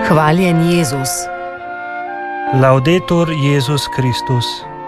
Hvaljen Jezus. Laudetur Jezus Kristus.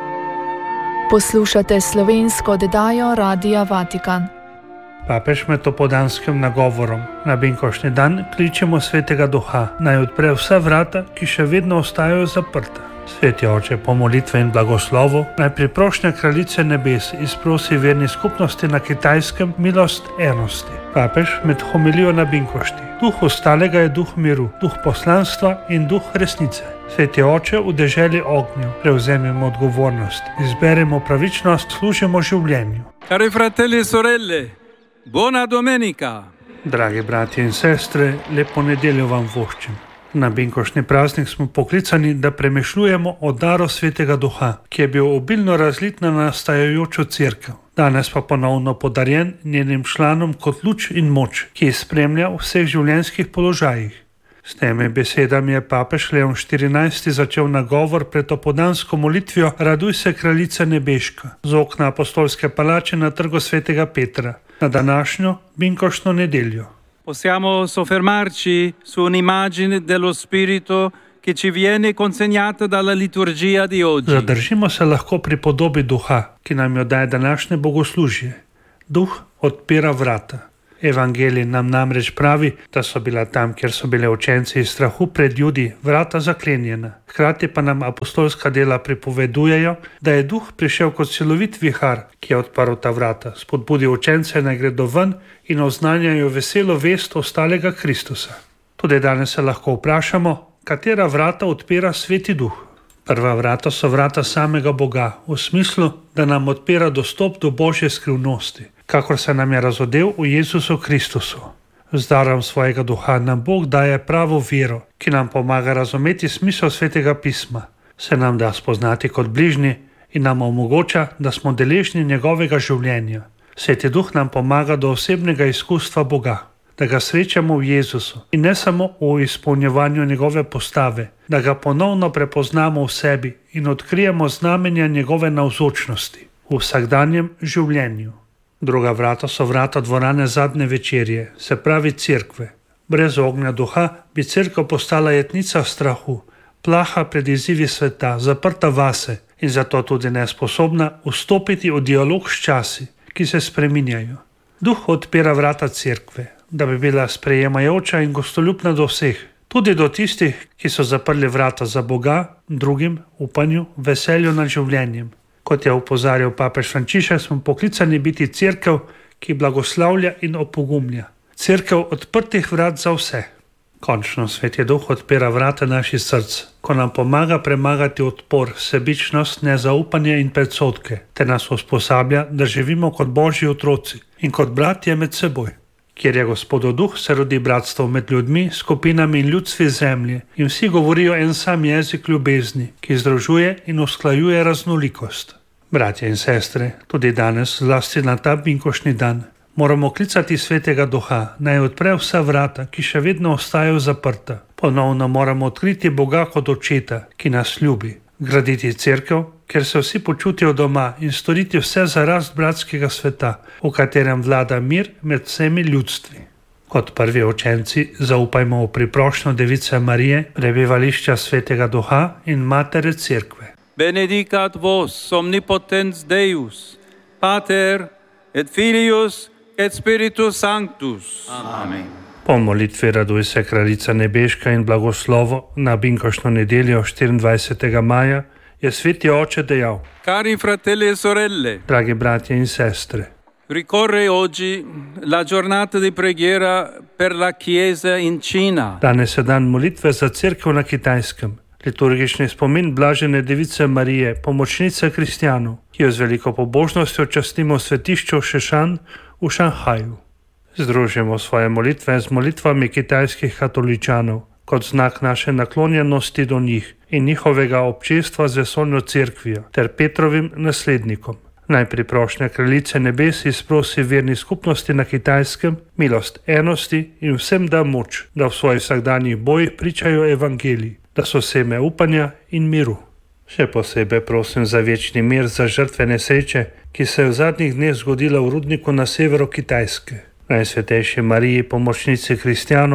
Poslušate slovensko oddajo Radia Vatikan. Papež med opoldanskim nagovorom na binkošnji dan kličemo Svetega Duha, naj odpre vsa vrata, ki še vedno ostajajo zaprta. Sveti Oče, po molitvi in blagoslovu, naj pri prošnji Kraljice nebes izprosi verni skupnosti na Kitajskem milost enosti. Papež med homilijo na binkošti. Duh ostalega je duh miru, duh poslanstva in duh resnice. Sveti Oče, v deželi ognju prevzemimo odgovornost, izberemo pravičnost, služimo življenju. Cari fratelli e sorelle, buona domenica! Dragi bratje in sestre, lepo nedeljo vam voščim. Na binkošnji praznik smo poklicani, da premišljujemo o daru Svetega Duha, ki je bil obilno razlit na nastajajočo cerkev. Danes pa ponovno podarjen njenim članom kot luč in moč, ki jih spremlja v vseh življenjskih položajih. S temi besedami je papež Leon XIV. Začel nagovor pred opoldansko molitvijo Raduj se, Kraljica nebeška, z okna apostolske palače na trgu Svetega Petra, na današnjo binkošno nedeljo. Possiamo soffermarci su un'immagine dello Spirito che ci viene consegnata dalla liturgia di oggi. Zadržimo se lahko pri podobi duha, ki nam jo daje današnje bogoslužje. Duh odpira vrata. Evangelij nam namreč pravi, da so bila tam, kjer so bile učenci iz strahu pred Judi, vrata zaklenjena. Hkrati pa nam apostolska dela pripovedujejo, da je duh prišel kot silovit vihar, ki je odprl ta vrata, spodbudil učence, naj gredo ven in oznanjajo veselo vest ostalega Kristusa. Tudi danes se lahko vprašamo, katera vrata odpira Sveti Duh. Prva vrata so vrata samega Boga, v smislu, da nam odpira dostop do Božje skrivnosti, kakor se nam je razodel v Jezusu Kristusu. Z darom svojega duha nam Bog daje pravo vero, ki nam pomaga razumeti smisel Svetega pisma, se nam da spoznati kot bližnji in nam omogoča, da smo deležni njegovega življenja. Sveti Duh nam pomaga do osebnega izkustva Boga, da ga srečamo v Jezusu in ne samo v izpolnjevanju njegove postave, da ga ponovno prepoznamo v sebi in odkrijemo znamenja njegove navzočnosti v vsakdanjem življenju. Druga vrata so vrata dvorane zadnje večerje, se pravi cerkve. Brez ognja duha bi cerkev postala jetnica strahu, plaha pred izzivi sveta, zaprta vase in zato tudi nesposobna vstopiti v dialog s časi, ki se spreminjajo. Duh odpira vrata cerkve, da bi bila sprejemajoča in gostoljubna do vseh, tudi do tistih, ki so zaprli vrata za Boga, drugim, upanju, veselju nad življenjem. Kot je opozarjal papež Frančišek, smo poklicani biti cerkev, ki blagoslavlja in opogumlja. Cerkev odprtih vrat za vse. Končno Sveti Duh odpira vrata naših src, ko nam pomaga premagati odpor, sebičnost, nezaupanje in predsodke, ter nas usposablja, da živimo kot Božji otroci in kot bratje med seboj. Kjer je Gospodov Duh, se rodi bratstvo med ljudmi, skupinami in ljudstvi zemlje in vsi govorijo en sam jezik ljubezni, ki združuje in usklajuje raznolikost. Bratje in sestre, tudi danes, zlasti na ta binkošni dan, moramo klicati Svetega Duha, naj odpre vsa vrata, ki še vedno ostajajo zaprta. Ponovno moramo odkriti Boga kot očeta, ki nas ljubi, graditi cerkev, kjer se vsi počutijo doma in storiti vse za rast bratskega sveta, v katerem vlada mir med vsemi ljudstvi. Kot prvi učenci zaupajmo v priprošnjo Device Marije, prebivališča Svetega Duha in Matere Cerkve. Benedicat vos omnipotens Deus, Pater et Filius et Spiritus Sanctus. Amen. Po molitvi Raduj se, Kraljica nebeška in blagoslovo na binkošno nedeljo 24. maja je Sveti Oče dejal: Cari fratelli e sorelle, dragi bratje in sestre, ricorre oggi la giornata di preghiera per la Chiesa in Cina. Danes je dan molitve za cerkev na Kitajskem. Liturgični spomin blažene Device Marije, pomočnice kristjanov, ki jo z veliko pobožnostjo častimo v svetišču Šešan v Šanghaju. Združimo svoje molitve z molitvami kitajskih katoličanov kot znak naše naklonjenosti do njih in njihovega občestva z vesoljno cerkvijo ter Petrovim naslednikom. Naj pri prošnji Kraljice nebes izprosi verni skupnosti na Kitajskem milost enosti in vsem da moč, da v svojih vsakdanjih bojih pričajo evangelij, da so seme upanja in miru. Še posebej prosim za večni mir za žrtve nesreče, ki se je v zadnjih dneh zgodila v rudniku na severu Kitajske. Najsvetejši Mariji, pomočnici kristjanov,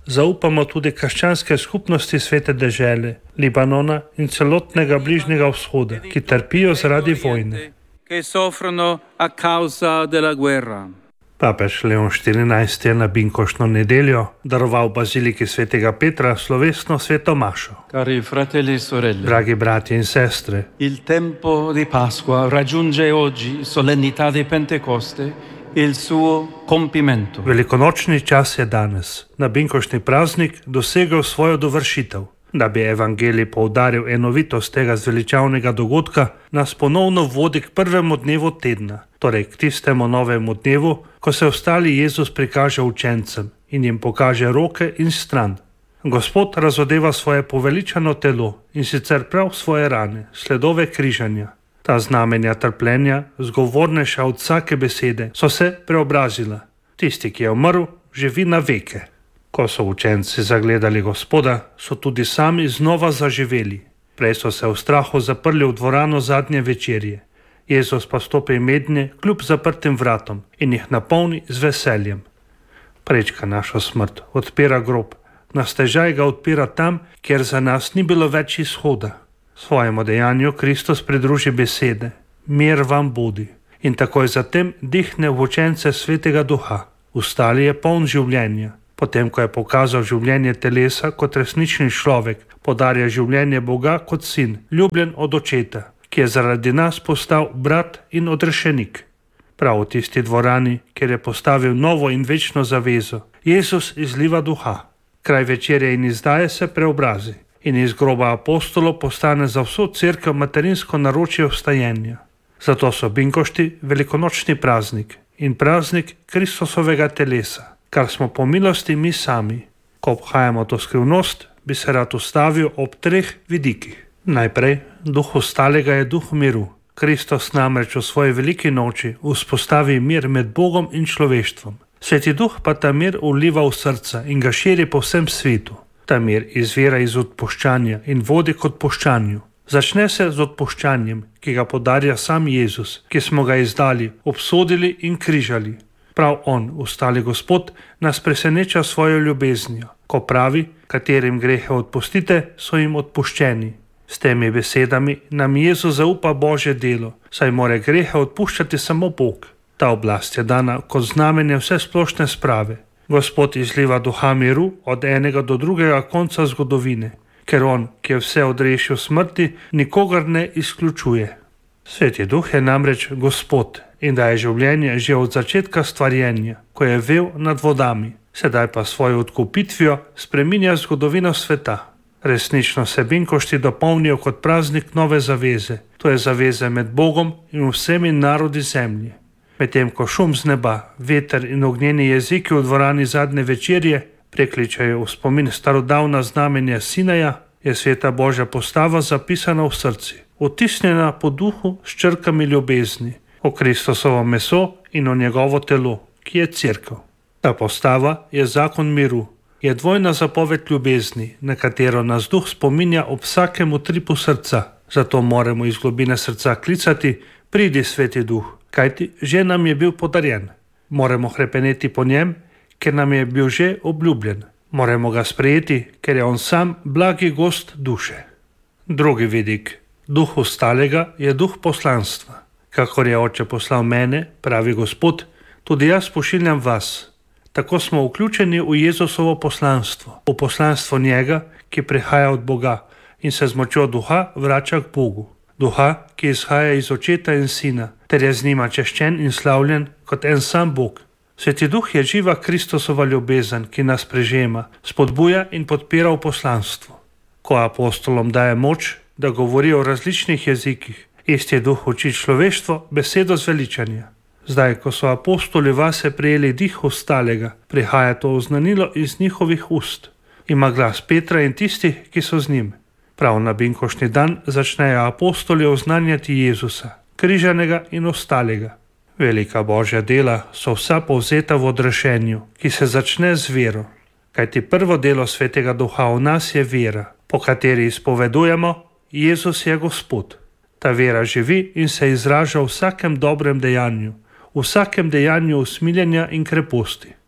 zaupamo tudi krščanske skupnosti Svete dežele, Libanona in celotnega Bližnjega vzhoda, ki trpijo zaradi vojne. Che soffrono a causa della guerra. Papež Leon XIV je na binkoštno nedeljo daroval baziliki Svetega Petra slovesno sveto mašo. Cari fratelli e sorelle, Dragi bratje in sestre, il tempo di Pasqua raggiunge oggi, solennità di Pentecoste, il suo compimento. velikonočni čas je danes, na binkoštni praznik, dosegel svojo dovršitev. Da bi evangelij poudaril enovitost tega zveličavnega dogodka, nas ponovno vodi k prvemu dnevu tedna, torej k tistemu novemu dnevu, ko se ostali Jezus prikaže učencem in jim pokaže roke in stran. Gospod razodeva svoje poveličano telo in sicer prav svoje rane, sledove križanja. Ta znamenja trpljenja, zgovornejša od vsake besede, so se preobrazila. Tisti, ki je umrl, živi na veke. Ko so učenci zagledali Gospoda, so tudi sami znova zaživeli. Prej so se v strahu zaprli v dvorano zadnje večerje. Jezus pa stopi mednje kljub zaprtim vratom in jih napolni z veseljem. Prečka našo smrt, odpira grob, na stežaj ga odpira tam, kjer za nas ni bilo več izhoda. Svojemu dejanju Kristus pridruži besede: mir vam bodi, in takoj zatem dihne v učence Svetega Duha. Ustali je poln življenja. Potem, ko je pokazal življenje telesa kot resnični človek, podarja življenje Boga kot sin, ljubljen od očeta, ki je zaradi nas postal brat in odrešenik. Prav v tisti dvorani, kjer je postavil novo in večno zavezo, Jezus izliva duha. Kraj večerje in izdaje se preobrazi in iz groba apostolov postane za vso cerkev materinsko naročje vstajenja. Zato so binkošti velikonočni praznik in praznik Kristusovega telesa, kar smo po milosti mi sami. Ko obhajamo to skrivnost, bi se rad ustavil ob 3 vidikih. Najprej, duh ostalega je duh miru. Kristus namreč v svoji veliki noči vzpostavi mir med Bogom in človeštvom. Sveti duh pa ta mir vliva v srca in ga širi po vsem svetu. Ta mir izvira iz odpuščanja in vodi k odpuščanju. Začne se z odpuščanjem, ki ga podarja sam Jezus, ki smo ga izdali, obsodili in križali. Prav on, ustali Gospod, nas preseneča svojo ljubeznijo, ko pravi: katerim grehe odpustite, so jim odpuščeni. S temi besedami nam Jezus zaupa Božje delo, saj more grehe odpuščati samo Bog. Ta oblast je dana kot znamenje vse splošne sprave. Gospod izliva duha miru od enega do drugega konca zgodovine, ker on, ki je vse odrešil smrti, nikogar ne izključuje. Sveti duh je namreč Gospod in daje življenje že od začetka stvarjenja, ko je vel nad vodami, sedaj pa svojo odkupitvijo spreminja zgodovino sveta. Resnično se binkošti dopolnijo kot praznik nove zaveze, to je zaveze med Bogom in vsemi narodi zemlje. Medtem ko šum z neba, veter in ognjeni jeziki v dvorani zadnje večerje prekličajo v spomin starodavna znamenja Sinaja, je sveta Božja postava zapisana v srci, vtisnjena po duhu s črkami ljubezni, o Kristusovo meso in o njegovo telo, ki je cerkev. Ta postava je zakon miru, je dvojna zapoved ljubezni, na katero nas duh spominja ob vsakem utripu srca. Zato moramo iz globine srca klicati: pridi, sveti duh, kajti že nam je bil podarjen. Moramo hrepeneti po njem, ker nam je bil že obljubljen. Moramo ga sprejeti, ker je on sam blagi gost duše. Drugi vidik. Duh ostalega je duh poslanstva. Kakor je Oče poslal mene, pravi Gospod, tudi jaz pošiljam vas. Tako smo vključeni v Jezusovo poslanstvo, v poslanstvo njega, ki prihaja od Boga in se z močjo duha vrača k Bogu. Duha, ki izhaja iz Očeta in Sina, ter je z njima češčen in slavljen kot en sam Bog. Sveti duh je živa Kristusova ljubezen, ki nas prežema, spodbuja in podpira v poslanstvu. Ko apostolom daje moč, da govori o različnih jezikih, isti duh uči človeštvo besedo zveličanja. Zdaj, ko so apostoli vase prijeli dih ostalega, prihaja to oznanilo iz njihovih ust. Ima glas Petra in tistih, ki so z njim. Prav na binkoštni dan začnejo apostoli oznanjati Jezusa, križanega in ostalega. Velika Božja dela so vsa povzeta v odrešenju, ki se začne z vero. Kajti prvo delo Svetega Duha v nas je vera, po kateri izpovedujemo: Jezus je Gospod. Ta vera živi in se izraža v vsakem dobrem dejanju, v vsakem dejanju usmiljenja in kreposti.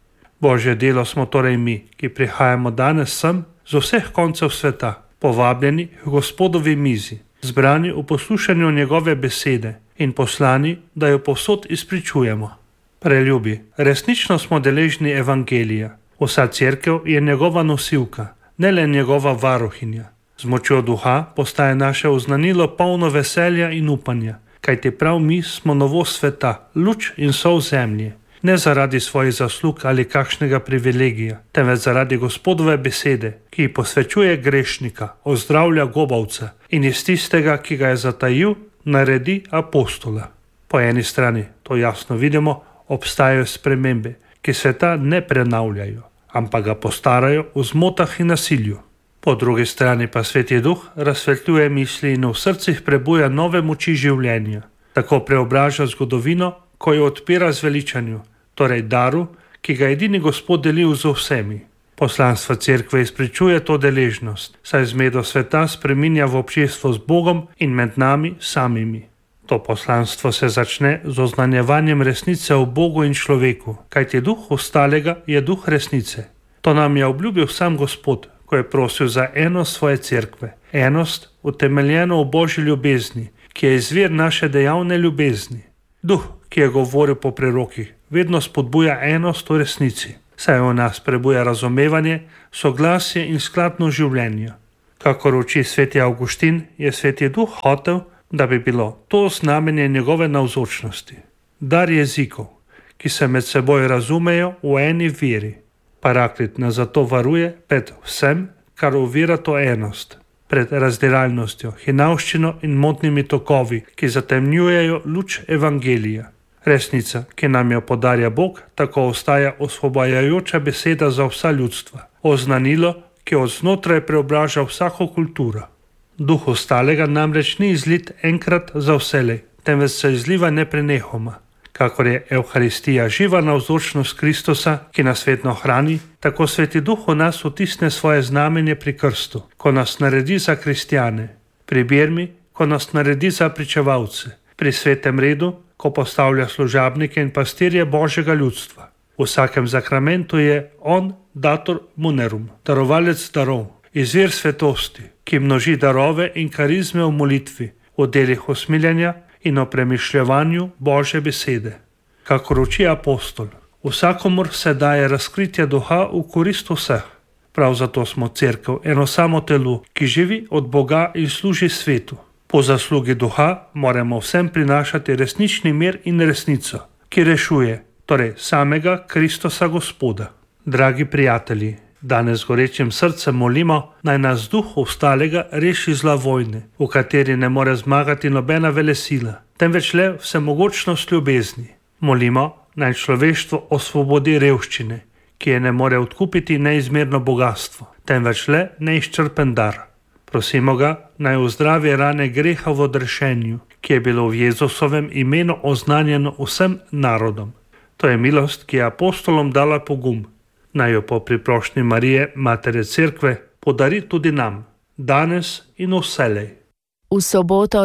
Božje delo smo torej mi, ki prihajamo danes sem z vseh koncev sveta, povabljeni k Gospodovi mizi, zbrani v poslušanju njegove besede in poslani, da jo povsod izpričujemo. Preljubi, resnično smo deležni evangelija. Vsa cerkev je njegova nosilka, ne le njegova varuhinja. Z močjo duha postaje naše oznanilo polno veselja in upanja, kajti prav mi smo novost sveta, luč in sol zemlje, ne zaradi svojih zaslug ali kakšnega privilegija, temveč zaradi Gospodove besede, ki posvečuje grešnika, ozdravlja gobavca in iz tistega, ki ga je zatajil, naredi apostola. Po eni strani, to jasno vidimo, obstajajo spremembe, ki sveta ne prenavljajo, ampak ga postarajo v zmotah in nasilju. Po drugi strani pa Sveti Duh razsvetljuje misli in v srcih prebuja nove moči življenja. Tako preobraža zgodovino, ko jo odpira zveličanju, torej daru, ki ga edini Gospod deli z vsemi. Poslanstvo cerkve izpričuje to deležnost, saj zmedo sveta spreminja v občestvo z Bogom in med nami samimi. To poslanstvo se začne z oznanjevanjem resnice o Bogu in človeku, kajti duh ostalega je duh resnice. To nam je obljubil sam Gospod, ko je prosil za enost svoje cerkve, enost utemeljeno v Božji ljubezni, ki je izvir naše dejavne ljubezni. Duh, ki je govoril po prerokih, vedno spodbuja enost v resnici, saj v nas prebuja razumevanje, soglasje in skladno življenje. Kakor uči sveti Avguštin, je Sveti Duh hotel, da bi bilo to znamenje njegove navzočnosti. Dar jezikov, ki se med seboj razumejo v eni veri. Paraklit nas zato varuje pred vsem, kar ovira to enost, pred razdiralnostjo, hinavščino in motnimi tokovi, ki zatemnjujejo luč evangelija. Resnica, ki nam jo podarja Bog, tako ostaja osvobajajoča beseda za vsa ljudstva, oznanilo, ki od znotraj preobraža vsako kulturo. Duh ostalega namreč ni izlit enkrat za vselej, temveč se izliva neprenehoma. Kakor je Evharistija živa navzočnost Kristusa, ki nas vedno hrani, tako Sveti Duh v nas vtisne svoje znamenje pri krstu, ko nas naredi za kristjane, pri birmi, ko nas naredi za pričevalce, pri svetem redu, ko postavlja služabnike in pastirje Božjega ljudstva. V vsakem zakramentu je on dator munerum, darovalec darov, izvir svetosti, ki množi darove in karizme v molitvi, v delih usmiljenja in o premišljevanju Božje besede. Kakor uči apostol, vsakomur se daje razkritje duha v korist vseh. Prav zato smo cerkev, eno samo telo, ki živi od Boga in služi svetu. Po zaslugi duha moramo vsem prinašati resnični mir in resnico, ki rešuje, torej samega Kristusa Gospoda. Dragi prijatelji, danes gorečim srcem molimo, naj nas duh ostalega reši zla vojne, v kateri ne more zmagati nobena velesila, temveč le vsemogočnost ljubezni. Molimo, naj človeštvo osvobodi revščine, ki je ne more odkupiti neizmerno bogatstvo, temveč le neizčrpen dar. Prosimo ga, naj ozdravi rane greha v odrešenju, ki je bilo v Jezusovem imenu oznanjeno vsem narodom. To je milost, ki je apostolom dala pogum. Naj jo po priprošnji Marije, Matere Cerkve, podari tudi nam, danes in vselej. V soboto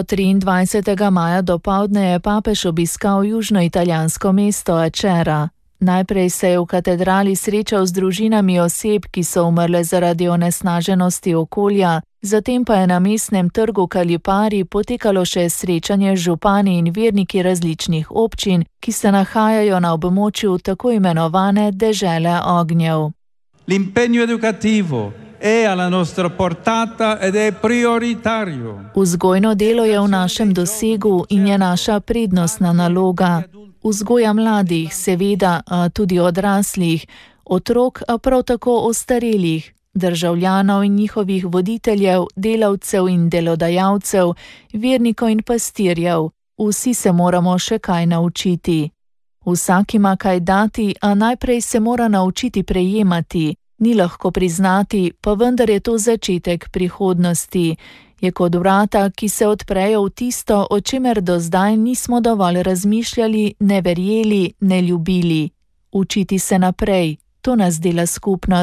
23. maja dopoldne je papež obiskal južnoitalijansko mesto Acera. Najprej se je v katedrali srečal z družinami oseb, ki so umrle zaradi onesnaženosti okolja, zatem pa je na mestnem trgu Kalipari potekalo še srečanje z župani in verniki različnih občin, ki se nahajajo na območju tako imenovane dežele ognjev. L'impegno educativo è alla nostra portata ed è prioritario. Vzgojno delo je v našem dosegu in je naša prednostna naloga. Vzgoja mladih, seveda, tudi odraslih, otrok, a prav tako ostarelih, državljanov in njihovih voditeljev, delavcev in delodajalcev, vernikov in pastirjev. Vsi se moramo še kaj naučiti. Vsak ima kaj dati, a najprej se mora naučiti prejemati. Ni lahko priznati, pa vendar je to začetek prihodnosti. Je kot vrata, ki se odprejo v tisto, o čemer do zdaj nismo dovolj razmišljali, ne verjeli, ne ljubili. Učiti se naprej, to nas dela skupnost.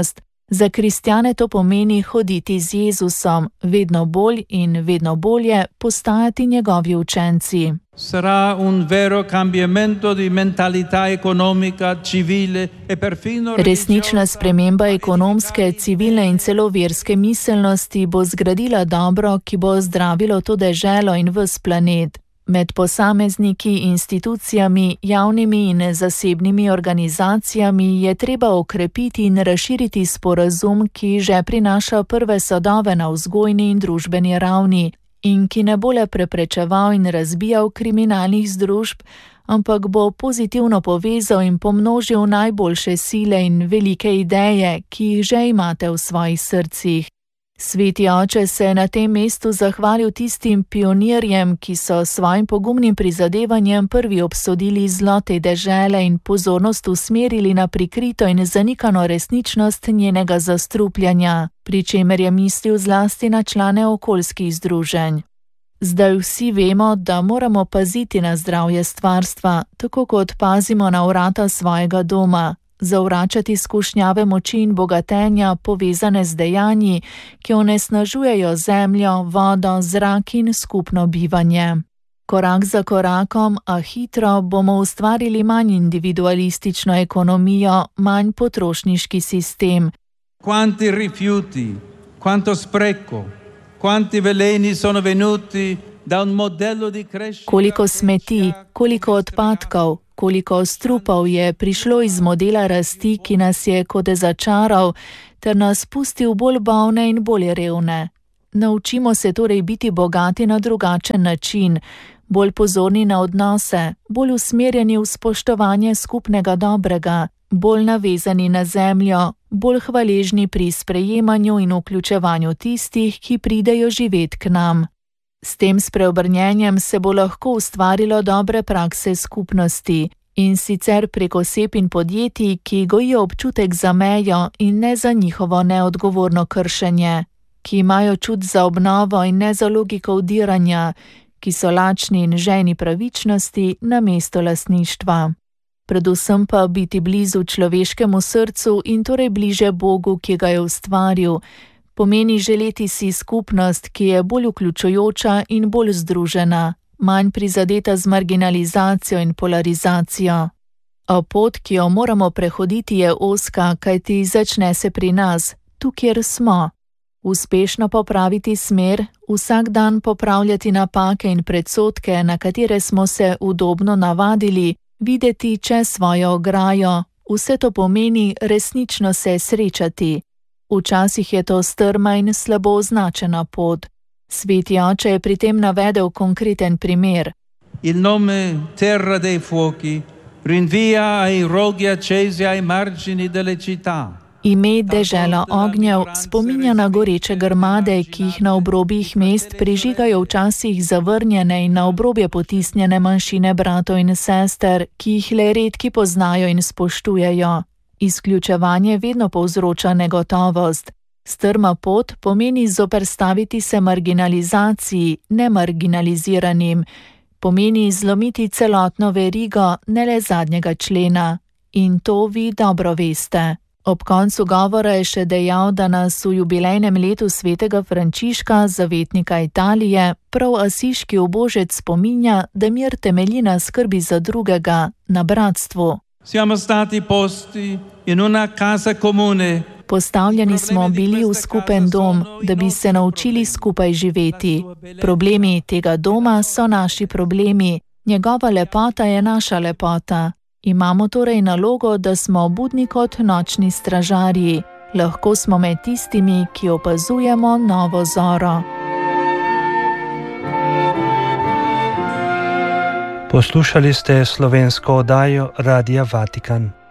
Za kristjane to pomeni hoditi z Jezusom, vedno bolj in vedno bolje postajati njegovi učenci. Sarà un vero cambiamento di mentalità economica, civile e perfino Resnična sprememba ekonomske, civilne in celo verske miselnosti bo zgradila dobro, ki bo zdravilo to deželo in ves planet. Med posamezniki, institucijami, javnimi in zasebnimi organizacijami je treba okrepiti in razširiti sporazum, ki že prinaša prve sadove na vzgojni in družbeni ravni in ki ne bo le preprečeval in razbijal kriminalnih združb, ampak bo pozitivno povezal in pomnožil najboljše sile in velike ideje, ki jih že imate v svojih srcih. Sveti oče se je na tem mestu zahvalil tistim pionirjem, ki so s svojim pogumnim prizadevanjem prvi obsodili zlo te dežele in pozornost usmerili na prikrito in zanikano resničnost njenega zastrupljanja, pri čemer je mislil zlasti na člane okoljskih združenj. Zdaj vsi vemo, da moramo paziti na zdravje stvarstva, tako kot pazimo na vrata svojega doma. Zavračati skušnjave moči in bogatenja povezane z dejanji, ki onesnažujejo zemljo, vodo, zrak in skupno bivanje. Korak za korakom, a hitro bomo ustvarili manj individualistično ekonomijo, manj potrošniški sistem. Quanti rifiuti, quanto spreco, quanti veleni sono venuti da un modello di crescita. Koliko smeti, koliko odpadkov, koliko strupov je prišlo iz modela rasti, ki nas je kot začaral, ter nas pustil bolj bolne in bolj revne. Naučimo se torej biti bogati na drugačen način, bolj pozorni na odnose, bolj usmerjeni v spoštovanje skupnega dobrega, bolj navezani na zemljo, bolj hvaležni pri sprejemanju in vključevanju tistih, ki pridejo živet k nam. S tem spreobrnjenjem se bo lahko ustvarilo dobre prakse skupnosti, in sicer prek oseb in podjetij, ki gojijo občutek za mejo in ne za njihovo neodgovorno kršenje, ki imajo čut za obnovo in ne za logiko vdiranja, ki so lačni in žejni pravičnosti namesto lastništva. Predvsem pa biti blizu človeškemu srcu in torej bliže Bogu, ki ga je ustvaril, pomeni želeti si skupnost, ki je bolj vključujoča in bolj združena, manj prizadeta z marginalizacijo in polarizacijo. A pot, ki jo moramo prehoditi, je ozka, kajti začne se pri nas, tu kjer smo. Uspešno popraviti smer, vsak dan popravljati napake in predsodke, na katere smo se udobno navadili, videti čez svojo ograjo, vse to pomeni resnično se srečati. Včasih je to strma in slabo označena pot. Sveti oče je pri tem navedel konkreten primer. Il nome Terra dei Fuochi rinvia ai roghi accesi ai margini delle città. Ime dežela ognjev spominja na goreče grmade, ki jih na obrobjih mest prižigajo včasih zavrnjene in na obrobje potisnjene manjšine bratov in sester, ki jih le redki poznajo in spoštujejo. Izključevanje vedno povzroča negotovost. Strma pot pomeni zoperstaviti se marginalizaciji, ne marginaliziranim. Pomeni zlomiti celotno verigo, ne le zadnjega člena. In to vi dobro veste. Ob koncu govora je še dejal, da nas v jubilejnem letu svetega Frančiška, zavetnika Italije, prav asiški ubožec spominja, da mir temelji na skrbi za drugega, na bratstvu. Siamo stati posti in una casa comune. Postavljeni smo bili v skupen dom, da bi se naučili skupaj živeti. Problemi tega doma so naši problemi, njegova lepota je naša lepota. Imamo torej nalogo, da smo budni kot nočni stražarji. Lahko smo med tistimi, ki opazujemo novo zoro. Poslušali ste slovensko oddajo Radia Vatikan.